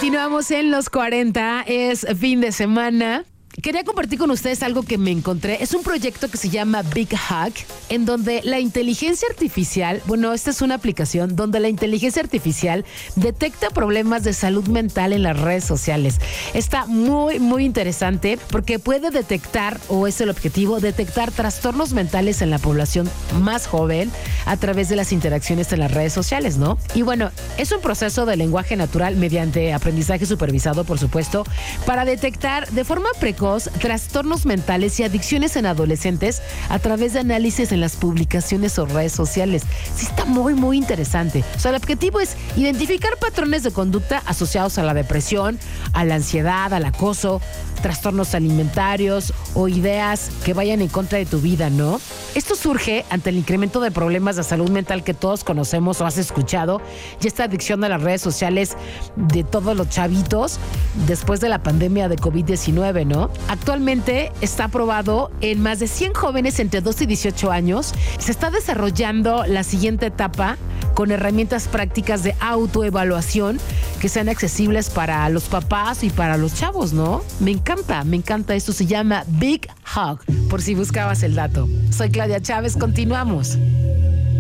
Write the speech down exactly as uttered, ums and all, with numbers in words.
Continuamos en los cuarenta, es fin de semana. Quería compartir con ustedes algo que me encontré. Es un proyecto que se llama Big Hug, en donde la inteligencia artificial, bueno, esta es una aplicación donde la inteligencia artificial detecta problemas de salud mental en las redes sociales. Está muy, muy interesante porque puede detectar, o es el objetivo, detectar trastornos mentales en la población más joven a través de las interacciones en las redes sociales, ¿no? Y bueno, es un proceso de lenguaje natural mediante aprendizaje supervisado, por supuesto, para detectar de forma precoz trastornos mentales y adicciones en adolescentes a través de análisis en las publicaciones o redes sociales. Sí, está muy, muy interesante. O sea, el objetivo es identificar patrones de conducta asociados a la depresión, a la ansiedad, al acoso, trastornos alimentarios o ideas que vayan en contra de tu vida, ¿no? Esto surge ante el incremento de problemas de salud mental que todos conocemos o has escuchado, y esta adicción a las redes sociales de todos los chavitos después de la pandemia de covid diecinueve, ¿no? Actualmente está aprobado en más de cien jóvenes entre doce y dieciocho años. Se está desarrollando la siguiente etapa con herramientas prácticas de autoevaluación que sean accesibles para los papás y para los chavos, ¿no? Me encanta, me encanta. Esto se llama Big Hug, por si buscabas el dato. Soy Claudia Chávez, continuamos.